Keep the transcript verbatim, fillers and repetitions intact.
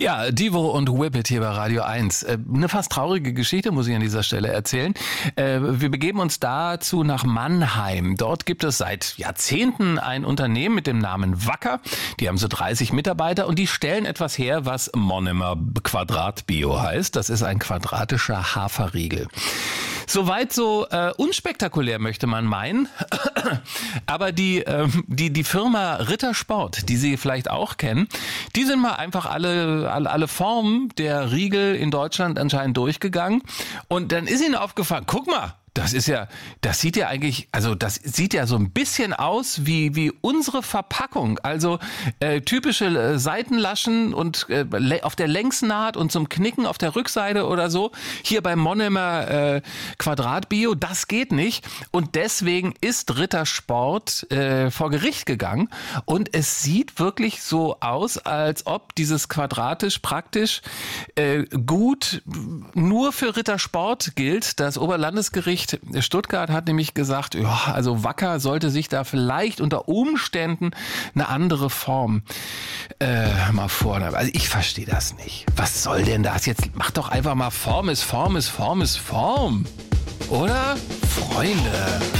Ja, Devo und Whip It hier bei Radio eins. Eine fast traurige Geschichte muss ich an dieser Stelle erzählen. Wir begeben uns dazu nach Mannheim. Dort gibt es seit Jahrzehnten ein Unternehmen mit dem Namen Wacker. Die haben so dreißig Mitarbeiter und die stellen etwas her, was Monomer Quadrat Bio heißt. Das ist ein quadratischer Haferriegel. Soweit so äh, unspektakulär, möchte man meinen. Aber die, ähm, die, die Firma Rittersport, die Sie vielleicht auch kennen, die sind mal einfach alle, alle, alle Formen der Riegel in Deutschland anscheinend durchgegangen. Und dann ist ihnen aufgefallen, guck mal, das ist ja, das sieht ja eigentlich, also das sieht ja so ein bisschen aus wie wie unsere Verpackung. Also äh, typische äh, Seitenlaschen und äh, auf der Längsnaht und zum Knicken auf der Rückseite oder so. Hier beim Monomer äh, Quadrat Bio, das geht nicht. Und deswegen ist Rittersport äh, vor Gericht gegangen. Und es sieht wirklich so aus, als ob dieses quadratisch praktisch äh, gut nur für Rittersport gilt. Das Oberlandesgericht Stuttgart hat nämlich gesagt, ja, also Wacker sollte sich da vielleicht unter Umständen eine andere Form äh, mal vornehmen. Also ich verstehe das nicht. Was soll denn das? Jetzt mach doch einfach mal Form ist Form ist Form ist Form. Oder? Freunde.